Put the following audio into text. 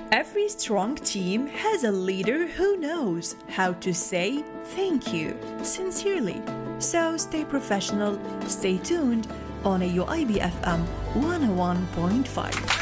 Every strong team has a leader who knows how to say thank you sincerely. So stay professional, stay tuned on AUIB FM 101.5.